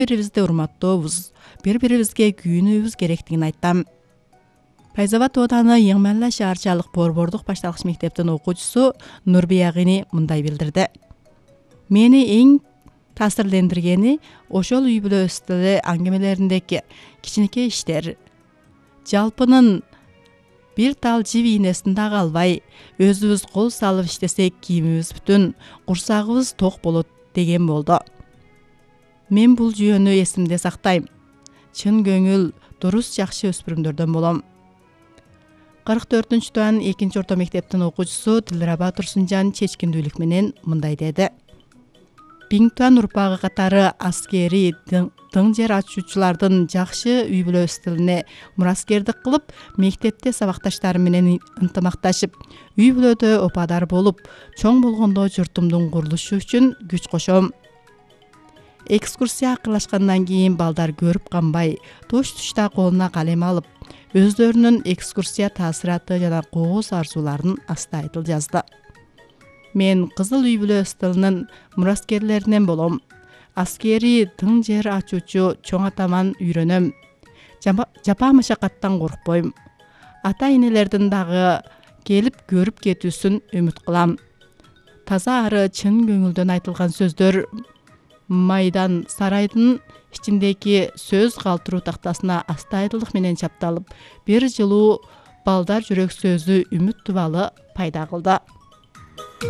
Бирибизди урматтообуз, бири-бирибизге күйүнүүбүз керектигин айтам. Файзабад ооданы Эң Мэлла шаарчалык борбордук башталгыч мектептин окуучусу Нурбия Гини мындай билдирди. Мени эң таасирлендиргени ошол үй бүлө стили аңгемелериндеги кичинекей иштер. Жалпынын бир тал жип ийнесин дагы албай, өзүбүз кол салып иштесек кийимибиз бүтүн, курсагыбыз ток болот деген болду. Мен бул жүйөнү эсимде сактайм. Чын көңүл, дурус жакшы өспүрүмдөрдөн болом. 44-тан 2 орто мектептин окуучусу Дилраба Турсунжан чечкиндүүлүк менен мындай деди. Биңтуан урпагы катары аскери тың жер ачуучулардын жакшы үй бүлө стилине мураскердик кылып, мектепте сабакташтары менен ынтымакташып, үй бүлөдө опадар болуп, чоң болгондо журтумдун курулушу үчүн күч кошом. Экскурсия акырлашкандан кийин балдар көрүп канбай, туш-тушта колуна калем алып, өздөрүнүн экскурсия таасираты жана кооз арзууларын астайтыл жазды. Мен кызыл үй бүлө стилинин мураскерлеринен болом. Аскери тың жер ачуучу чоң атаман үйрөнөм. Жапа машакаттан коркпойм. Ата-энелердин дагы келип көрүп кетүүсүн үмүт кылам. Таза ары чын көңүлдөн айтылган сөздөр майдан сарайдын ичиндеги сөз калтыруу тактасына астайдылык менен чапталып, бир жылуу балдар жүрөк сөзү үмүт тубалы пайда кылды.